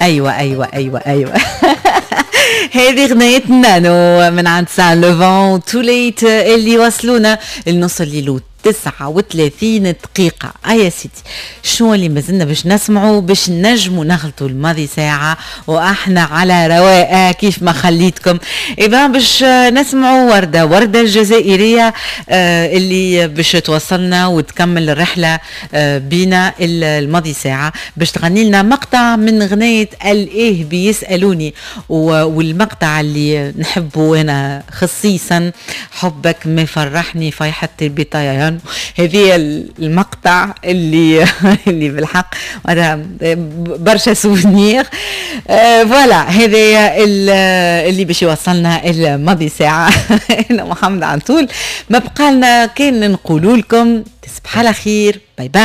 ايوه ايوه ايوه ايوه. هذه غنيتنا نانو من عند سان لوفون توليت اللي وصلونا النص الليل 39 دقيقة. يا سيدي شنو اللي مازلنا باش نسمعوا باش نجموا نخلطوا الماضي ساعة واحنا على رواقة كيف ما خليتكم. إذا باش نسمعوا وردة الجزائرية اللي باش توصلنا وتكمل الرحلة بينا الماضي ساعة باش تغني لنا مقطع من غنية الإيه بيسألوني، والمقطع اللي نحبه أنا خصيصا حبك ما فرحني فيحة البطايان. هذه المقطع اللي اللي بالحق أنا برشا سوفنير. فوالا هذا اللي باش يوصلنا الماضي ساعة. أنا محمد عنتول ما بقالنا كان نقولوا لكم تصبح على خير. باي باي.